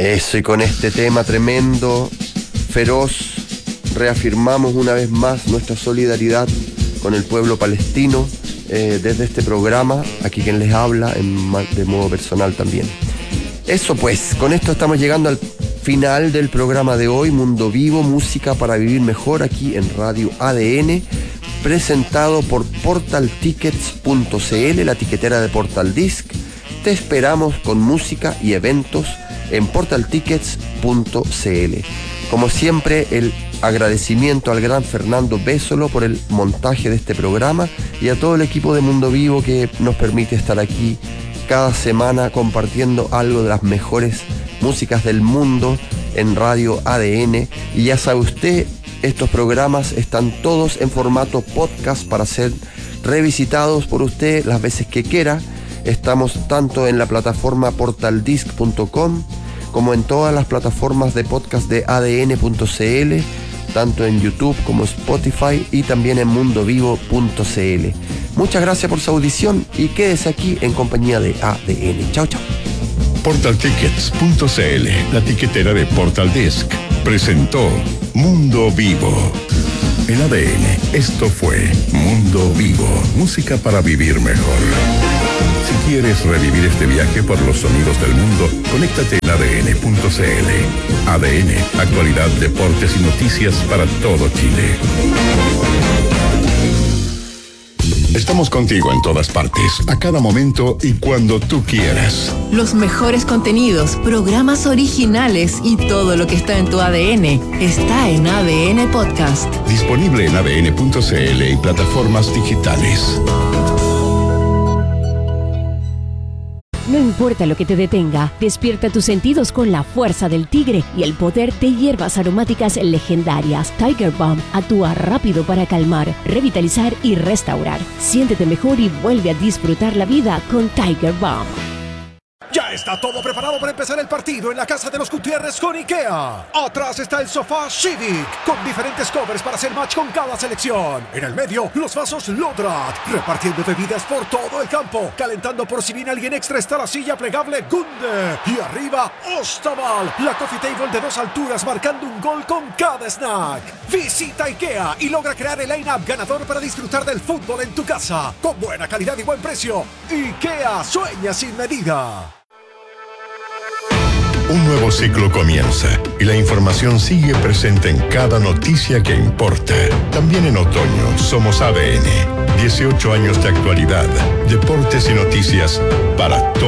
Eso, y con este tema tremendo, feroz, reafirmamos una vez más nuestra solidaridad con el pueblo palestino desde este programa, aquí quien les habla de modo personal también. Eso pues, con esto estamos llegando al final del programa de hoy, Mundo Vivo, música para vivir mejor, aquí en Radio ADN, presentado por portaltickets.cl, la tiquetera de Portal Disc. Te esperamos con música y eventos en portaltickets.cl. Como siempre, el agradecimiento al gran Fernando Bésolo por el montaje de este programa y a todo el equipo de Mundo Vivo que nos permite estar aquí cada semana compartiendo algo de las mejores músicas del mundo en Radio ADN. Y ya sabe usted, estos programas están todos en formato podcast para ser revisitados por usted las veces que quiera. Estamos tanto en la plataforma portaldisc.com como en todas las plataformas de podcast de adn.cl, tanto en YouTube como Spotify y también en mundovivo.cl. Muchas gracias por su audición y quédese aquí en compañía de ADN. Chao, chao. Portaltickets.cl, la tiquetera de Portal Disc, presentó Mundo Vivo. En ADN, esto fue Mundo Vivo, música para vivir mejor. Si quieres revivir este viaje por los sonidos del mundo, conéctate en adn.cl. ADN, actualidad, deportes y noticias para todo Chile. Estamos contigo en todas partes, a cada momento y cuando tú quieras. Los mejores contenidos, programas originales y todo lo que está en tu ADN está en ADN Podcast. Disponible en adn.cl y plataformas digitales. No importa lo que te detenga, despierta tus sentidos con la fuerza del tigre y el poder de hierbas aromáticas legendarias. Tiger Balm actúa rápido para calmar, revitalizar y restaurar. Siéntete mejor y vuelve a disfrutar la vida con Tiger Balm. Ya está todo preparado para empezar el partido en la casa de los Gutiérrez con IKEA. Atrás está el sofá Civic, con diferentes covers para hacer match con cada selección. En el medio, los vasos Lodrat, repartiendo bebidas por todo el campo. Calentando por si viene alguien extra está la silla plegable Gunde. Y arriba, Ostaval, la coffee table de 2 alturas marcando un gol con cada snack. Visita IKEA y logra crear el line-up ganador para disfrutar del fútbol en tu casa. Con buena calidad y buen precio. IKEA sueña sin medida. Un nuevo ciclo comienza y la información sigue presente en cada noticia que importa. También en otoño somos ADN. 18 años de actualidad, deportes y noticias para todos.